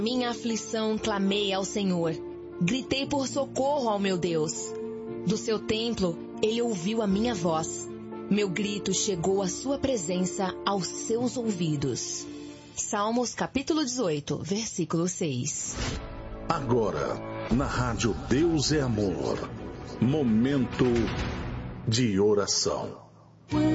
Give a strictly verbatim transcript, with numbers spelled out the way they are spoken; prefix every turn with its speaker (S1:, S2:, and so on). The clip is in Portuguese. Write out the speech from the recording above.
S1: Minha aflição clamei ao Senhor. Gritei por socorro ao meu Deus. Do seu templo, ele ouviu a minha voz. Meu grito chegou à sua presença, aos seus ouvidos. Salmos capítulo dezoito, versículo seis.
S2: Agora, na rádio Deus é Amor, momento de oração.